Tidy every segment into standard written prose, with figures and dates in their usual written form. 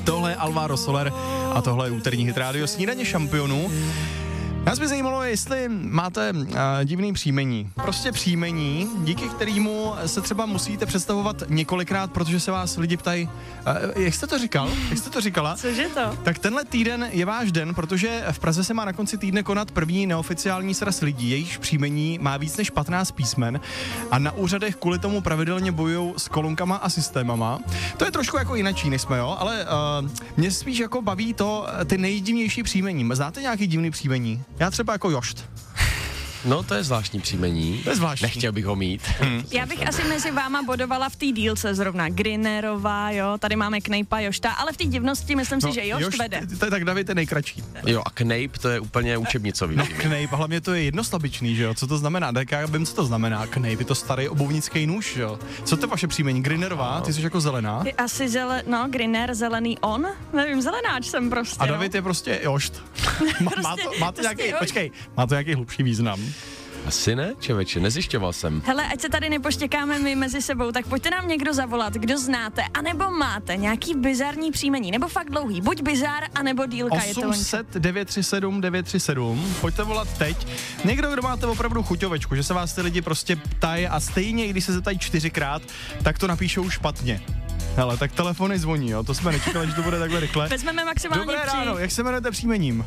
Tohle je Alvaro Soler a tohle je úterní hit rádio Snídaně šampionů. Nás by zajímalo, jestli máte divný příjmení. Prostě příjmení, díky kterému se třeba musíte představovat několikrát, protože se vás lidi ptají, jak jste to říkal? Jak jste to říkala? Cože to? Tak tenhle týden je váš den, protože v Praze se má na konci týdne konat první neoficiální sraz lidí. Jejichž příjmení má víc než 15 písmen a na úřadech kvůli tomu pravidelně bojují s kolonkama a systémama. To je trošku jako jinačí, než jsme, jo? Ale mě spíš jako baví to ty nejdivnější příjmení. Znáte nějaký divný příjmení? Já třeba jako Jošt. No, to je zvláštní příjmení. To je zvláštní. Nechtěl bych ho mít. Já bych asi mezi váma bodovala v té dílce zrovna Grinerová, jo, tady máme Knejpa, Jošta, ale v té divnosti myslím si, že Jošt vede. Tak David je nejkratší. Jo, a Knejp, to je úplně učebnicový. No Knejp, a hlavně to je jednoslabičný, že jo? Co to znamená? Tak já vím, co to znamená. Knejp, je to starý obuvnický nůž, jo? Co to je vaše příjmení? Grinerová, ty jsi jako zelená. Ty asi Griner, zelený on? Nevím, zelenáč jsem prostě. A David je prostě Jošt. Má to nějaký, počkej, má to nějaký hlubší význam. Asi ne, čověče, nezjišťoval jsem. Hele, ať se tady nepoštěkáme my mezi sebou, tak pojďte nám někdo zavolat, kdo znáte, anebo máte nějaký bizarní příjmení, nebo fakt dlouhý, buď bizar, anebo dílka. 800 937 937, pojďte volat teď. Někdo, kdo máte opravdu chuťovečku, že se vás ty lidi prostě ptají a stejně, když se zeptají 4krát, tak to napíšou špatně. Hele, tak telefony zvoní, jo, to jsme nečekali, že to bude takhle rychle. Vezmeme maximálně Dobré ráno, jak se jmenujete příjmením?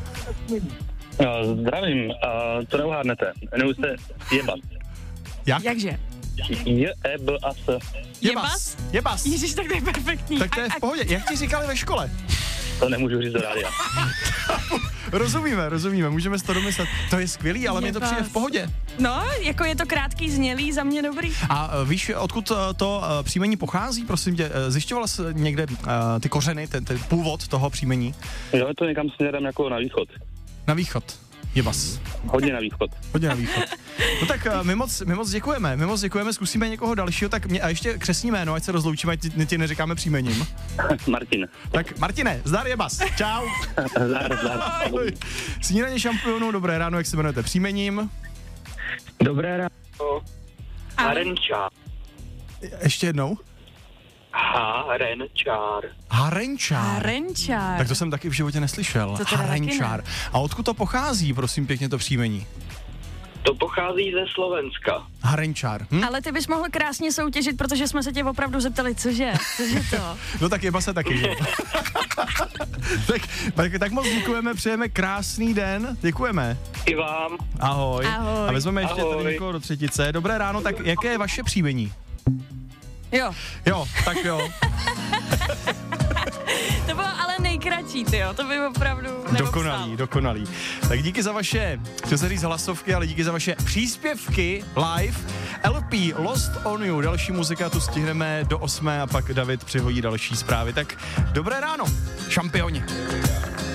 Zdravím, to neuhádnete. Jmenuji se Jebas. Jak? Jakže? J-E-B-A-S. Jebas? Jebas. Ježiš, tak to je perfektní. Tak to je v pohodě. Jak ti říkali ve škole? To nemůžu říct do rádia. Rozumíme, můžeme si to domyslet. To je skvělý, ale mě to přijde v pohodě. No, jako je to krátký, znělý, za mě dobrý. A víš, odkud to příjmení pochází, prosím tě? Zjišťovala jsi někde ty kořeny, ten původ toho příjmení? Jo, je to někam směrem jako na východ. Na východ. Jebas. Hodně na východ. Hodně na východ. No tak my moc děkujeme, zkusíme někoho dalšího, tak a ještě křestní jméno, ať se rozloučíme, ať ti neříkáme příjmením. Martin. Tak Martine, zdar Jebas, čau. Zdar. Snídaně šampionů, dobré ráno, jak se jmenujete příjmením? Dobré ráno. Harenčár. Ještě jednou? Harenčár. Tak to jsem taky v životě neslyšel. To teda Harenčár. A odkud to pochází, prosím pěkně, to příjmení? To pochází ze Slovenska. Harenčár. Ale ty bys mohl krásně soutěžit, protože jsme se tě opravdu zeptali, cože to? No tak Jeba se taky, že? tak moc děkujeme, přejeme krásný den, děkujeme. I vám. Ahoj. Ahoj. A vezmeme ještě tady někoho do třetice. Dobré ráno, tak jaké je vaše příjmení? Jo, tak jo. To bylo ale nejkratší, tyjo, to by opravdu nepopsal. Dokonalý. Tak díky za vaše, chci se říct hlasovky, ale díky za vaše příspěvky live. LP Lost on You, další muzika tu stihneme do 8 a pak David přihodí další zprávy. Tak dobré ráno, šampioni.